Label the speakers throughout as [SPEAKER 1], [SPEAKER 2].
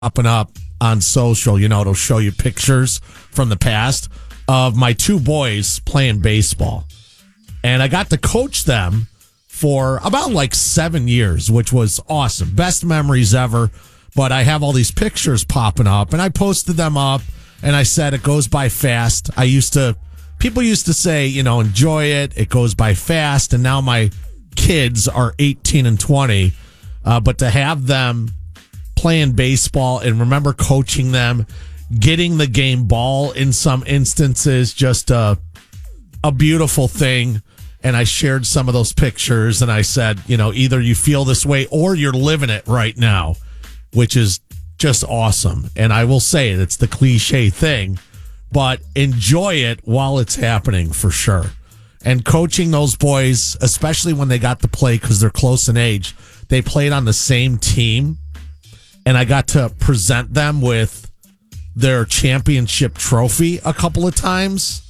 [SPEAKER 1] popping up on social. It'll show you pictures from the past of my two boys playing baseball. And I got to coach them for about 7 years, which was awesome. Best memories ever. But I have all these pictures popping up, and I posted them up, and I said it goes by fast. People used to say, enjoy it. It goes by fast. And now my kids are 18 and 20. But to have them playing baseball and remember coaching them, getting the game ball in some instances, just a beautiful thing. And I shared some of those pictures, and I said, either you feel this way or you're living it right now, which is just awesome. And I will say it's the cliche thing, but enjoy it while it's happening for sure. And coaching those boys, especially when they got to play because they're close in age, they played on the same team, and I got to present them with their championship trophy a couple of times.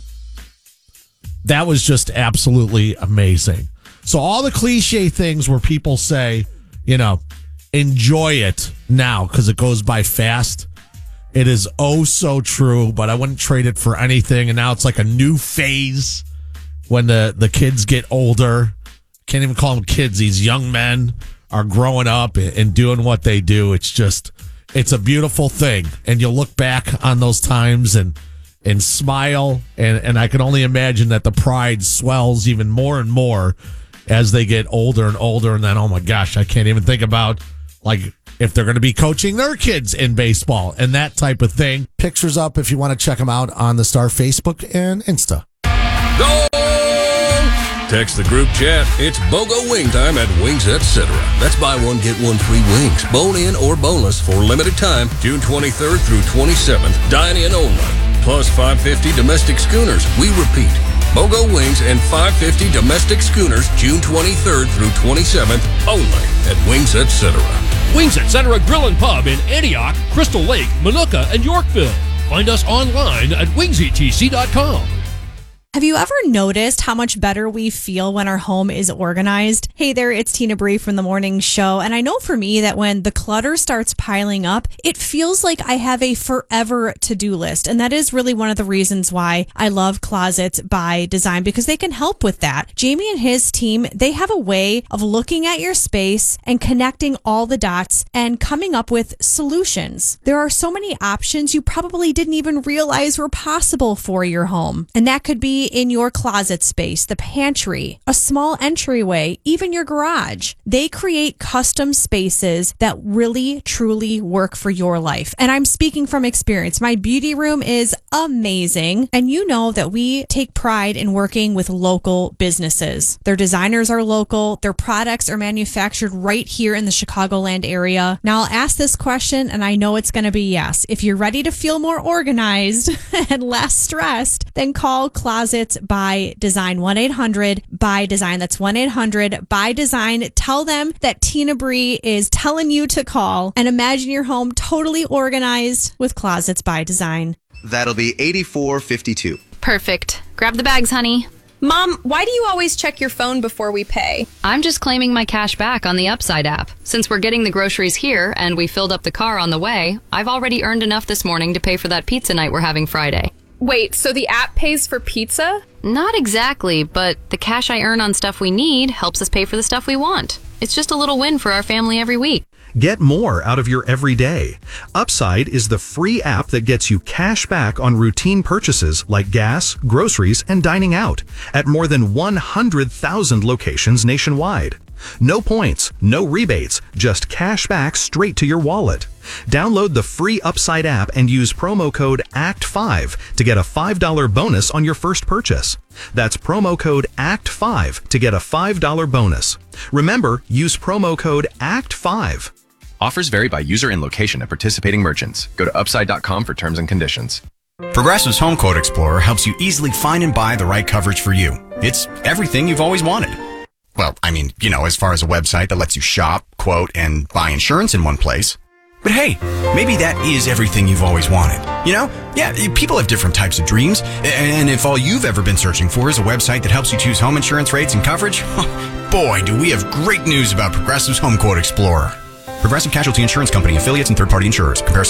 [SPEAKER 1] That was just absolutely amazing. So all the cliche things where people say, enjoy it now because it goes by fast. It is oh so true, but I wouldn't trade it for anything. And now it's like a new phase when the kids get older. Can't even call them kids. These young men are growing up and doing what they do. It's a beautiful thing. And you'll look back on those times and smile. And I can only imagine that the pride swells even more and more as they get older and older. And then, oh my gosh, I can't even think about if they're going to be coaching their kids in baseball and that type of thing. Pictures up if you want to check them out on the Star Facebook and Insta.
[SPEAKER 2] Go! Text the group chat. It's BOGO wing time at Wings Etc. That's buy one, get one free wings. Bone in or boneless for limited time, June 23rd through 27th. Dine in only. Plus $5.50 domestic schooners. We repeat. BOGO wings and $5.50 domestic schooners, June 23rd through 27th, only at Wings Etc.
[SPEAKER 3] Wings Etc. Grill and Pub in Antioch, Crystal Lake, Minooka, and Yorkville. Find us online at wingsetc.com.
[SPEAKER 4] Have you ever noticed how much better we feel when our home is organized? Hey there, it's Tina Bree from The Morning Show. And I know for me that when the clutter starts piling up, it feels like I have a forever to-do list. And that is really one of the reasons why I love Closets by Design, because they can help with that. Jamie and his team, they have a way of looking at your space and connecting all the dots and coming up with solutions. There are so many options you probably didn't even realize were possible for your home. And that could be in your closet space, the pantry, a small entryway, even your garage. They create custom spaces that really, truly work for your life. And I'm speaking from experience. My beauty room is amazing. And you know that we take pride in working with local businesses. Their designers are local. Their products are manufactured right here in the Chicagoland area. Now I'll ask this question, and I know it's going to be yes. If you're ready to feel more organized and less stressed, then call Closets by Design, 1-800-BY-DESIGN. That's 1-800-BY-DESIGN. Tell them that Tina Bree is telling you to call, and imagine your home totally organized with Closets by Design.
[SPEAKER 5] That'll be $84.52.
[SPEAKER 6] Perfect. Grab the bags, honey.
[SPEAKER 7] Mom, why do you always check your phone before we pay?
[SPEAKER 6] I'm just claiming my cash back on the Upside app. Since we're getting the groceries here and we filled up the car on the way, I've already earned enough this morning to pay for that pizza night we're having Friday.
[SPEAKER 7] Wait, so the app pays for pizza?
[SPEAKER 6] Not exactly, but the cash I earn on stuff we need helps us pay for the stuff we want. It's just a little win for our family every week.
[SPEAKER 8] Get more out of your everyday. Upside is the free app that gets you cash back on routine purchases like gas, groceries, and dining out at more than 100,000 locations nationwide. No points, no rebates, just cash back straight to your wallet. Download the free Upside app and use promo code ACT5 to get a $5 bonus on your first purchase. That's promo code ACT5 to get a $5 bonus. Remember, use promo code ACT5.
[SPEAKER 9] Offers vary by user and location at participating merchants. Go to upside.com for terms and conditions.
[SPEAKER 10] Progressive's Home Quote Explorer helps you easily find and buy the right coverage for you. It's everything you've always wanted. Well, as far as a website that lets you shop, quote, and buy insurance in one place. But hey, maybe that is everything you've always wanted. Yeah, people have different types of dreams. And if all you've ever been searching for is a website that helps you choose home insurance rates and coverage, boy, do we have great news about Progressive's Home Quote Explorer. Progressive Casualty Insurance Company, affiliates, and third-party insurers. Comparison